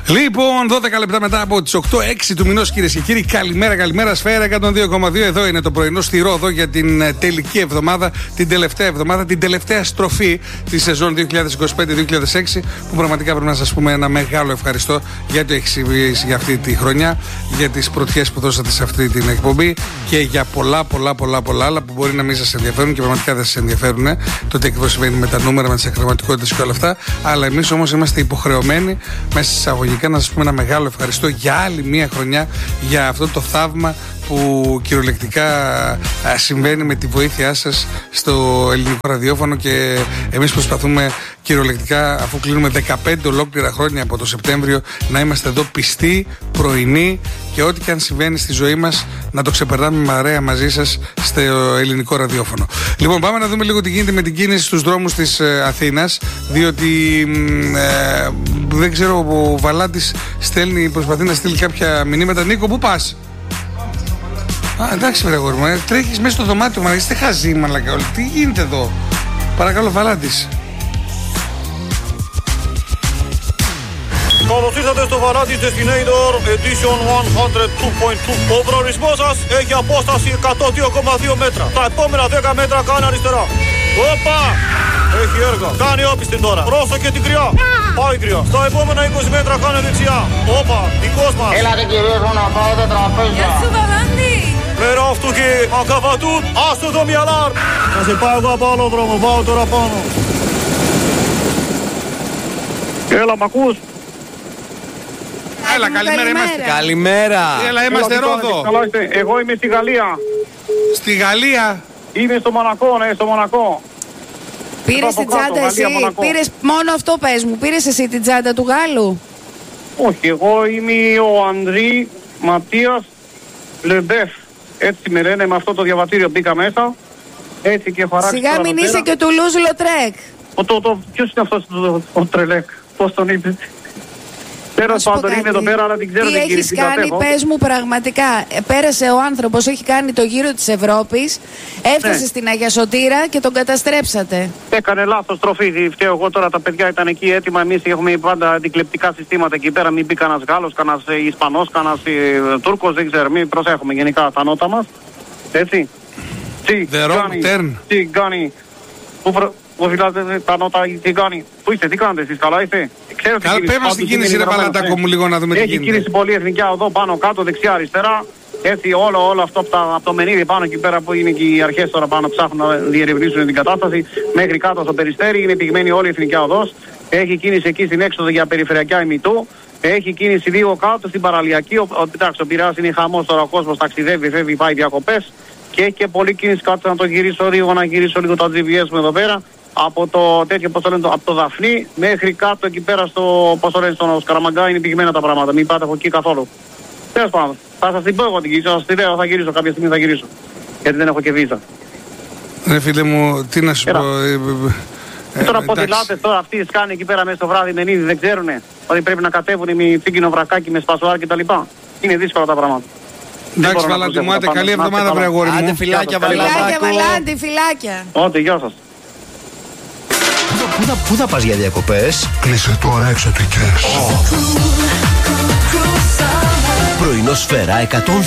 Λοιπόν, 12 λεπτά μετά από τις 8-6 του μηνός, κυρίες και κύριοι, καλημέρα. Σφαίρα 102,2. Εδώ είναι το πρωινό στη Ρόδο για την τελική εβδομάδα, την τελευταία στροφή της σεζόν 2025-2026. Που πραγματικά πρέπει να σας πούμε ένα μεγάλο ευχαριστώ για το εξηγήσει για αυτή τη χρονιά, για τις πρωτιές που δώσατε σε αυτή την εκπομπή και για πολλά άλλα που μπορεί να μην σας ενδιαφέρουν και πραγματικά δεν σας ενδιαφέρουν. Το τι ακριβώς συμβαίνει με τα νούμερα, με τις ακροματικότητες και όλα αυτά. Αλλά εμείς όμως είμαστε υποχρεωμένοι μέσα στις εισαγωγικά να σας πούμε ένα μεγάλο ευχαριστώ για άλλη μία χρονιά για αυτό το θαύμα που κυριολεκτικά συμβαίνει με τη βοήθειά σας στο ελληνικό ραδιόφωνο και εμείς προσπαθούμε κυριολεκτικά, αφού κλείνουμε 15 ολόκληρα χρόνια από το Σεπτέμβριο, να είμαστε εδώ πιστοί, πρωινοί και ό,τι και αν συμβαίνει στη ζωή μας να το ξεπερνάμε παρέα μαζί σας στο ελληνικό ραδιόφωνο. Λοιπόν, πάμε να δούμε λίγο τι γίνεται με την κίνηση στους δρόμους της Αθήνας, διότι δεν ξέρω, ο Βαλάντης προσπαθεί να στείλει κάποια μηνύματα. Νίκο, πού πας? Εντάξει, βρε αγόρι μου, τρέχεις μέσα στο δωμάτιο, μα είστε χαζοί, μαλάκα όλοι. Τι γίνεται εδώ? Παρακαλώ, Βαλάντης. Καλώς ήρθατε στο Βαλάντης Destinator Edition 102.2. Ο προορισμός σας έχει απόσταση 102,2 μέτρα. Τα επόμενα 10 μέτρα κάνε αριστερά. Όπα! Έχει έργα. Κάνει όπιστη τώρα. Πρόσεχε την κρυά. Πάει κρυά. Στα επόμενα 20 μέτρα κάνε δεξιά. Όπα, δικός μας. Έλατε κυρίως μου να πάω τα τραπέζια. Γεια σου Βαλάντη. Πέρα αυτού και ακαβατούν. Άστο το μη αλάρμ. Θα σε πάω εγώ από άλλο δρόμο. Πάω τώρα πάνω. Έλα, μ' ακούς? Έλα, καλημέρα είμαστε. Καλημέρα. Έλα, είμαστε Ρόδο. Καλά είστε. Εγώ είμαι στη Γαλλία. Στη Γαλλία. Είμαι στο Μονακό, ναι, στο Μονακό. Πήρες την τσάντα εσύ? Πήρες μόνο αυτό, πες μου. Πήρες εσύ την τσάντα του Γάλλου? Όχι, εγώ είμαι ο Ανδρή Ματίας Λεμπεφ. Έτσι με λένε, με αυτό το διαβατήριο μπήκα μέσα. Έτσι και έχω αράξει. Σιγά μην είσαι και ο Τουλούζ Λοτρέκ. Ποιος είναι αυτός ο Τρελέκ? Πώς τον είπε? Πέρα πάντων είναι εδώ πέρα, αλλά την ξέρω. Τι έχεις κάνει, πες μου πραγματικά. Πέρασε ο άνθρωπος, έχει κάνει το γύρο της Ευρώπης, έφτασε στην Αγία Σωτήρα και τον καταστρέψατε. Έκανε λάθος τροφή. Φταίω εγώ τώρα, τα παιδιά ήταν εκεί έτοιμα. Εμείς έχουμε πάντα αντικλεπτικά συστήματα εκεί πέρα. Μην μπει κανένας Γάλλος, κανένας Ισπανός, κανένας Τούρκος, δεν ξέρω. Μην προσέχουμε γενικά τα νότα μας. Έτσι. Τι κάνει. Πού φυλάτε τα νότα, τι κάνει? Πού είστε, τι κάνετε εσείς, καλά είστε? Πες μας την κίνηση ρε Βαλαντάκο μου λίγο να δούμε τι γίνεται. Έχει κίνηση πολύ εθνικά εδώ πάνω κάτω, δεξιά αριστερά. Έτσι όλο αυτό από το Μενίδη πάνω εκεί πέρα που είναι και οι αρχές τώρα πάνω ψάχνουν να διερευνήσουν την κατάσταση. Μέχρι κάτω στο Περιστέρι είναι πυγμένη όλη η εθνικά οδός. Έχει κίνηση εκεί στην έξοδο για περιφερειακά ημιτού. Έχει κίνηση λίγο κάτω στην παραλιακή. Εντάξει, ο Πειραιάς είναι χαμός τώρα, ο κόσμος ταξιδεύει, φεύγει, πάει διακοπές. Και έχει και πολλή κίνηση κάτω να το γυρίσω λίγο, να γυρίσω λίγο τα GPS μου εδώ πέρα. Από το τέτοιο, πώς το λένε, από το Δαφνί μέχρι κάτω εκεί πέρα στο, πώς το λένε, στο Σκαραμαγκά είναι πηγμένα τα πράγματα. Μην πάτε από εκεί καθόλου. Τέλος πάντων, θα σας την πω εγώ την κίνηση, θα σας την λέω, θα γυρίσω κάποια στιγμή, θα γυρίσω. Γιατί δεν έχω και βίζα. Ναι φίλε μου, τι να σου πω. Τώρα ποδηλάτες τώρα αυτοί σκάνε εκεί πέρα μέσα στο βράδυ Μενίδη, δεν ξέρουνε ότι πρέπει να κατέβουν με τσίγκινο βρακάκι, με σπασουάρ κτλ. Είναι δύσκολα τα πράγματα. Εντάξει, Βαλάντη μου, άντε καλή εβδομάδα, βρε αγόρι μου. Άντε φιλάκια, Βαλάντη, φιλάκια. Άντε, γεια σας. Πού θα πας για διακοπές? Κλείσε τώρα εξωτικές. Πρωινό Σφαίρα 100.